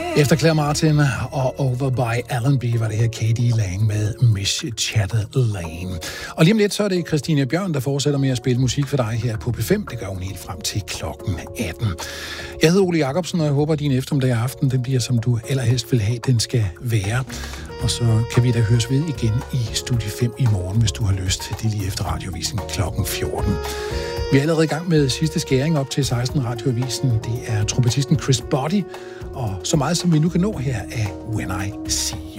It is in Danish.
Efter Claire Martin og Over by Allenby var det her Katie Lang med Miss Chatterlane. Og lige om lidt, så er det Christine Bjørn, der fortsætter med at spille musik for dig her på P5. Det gør hun helt frem til klokken 18. Jeg hedder Ole Jacobsen, og jeg håber, at din eftermiddag aften den bliver, som du allerhelst vil have, den skal være. Og så kan vi da høres ved igen i Studie 5 i morgen, hvis du har lyst. Det er lige efter Radioavisen klokken 14. Vi er allerede i gang med sidste skæring op til 16 Radioavisen. Det er trompetisten Chris Botti, og så meget som vi nu kan nå her af When I See.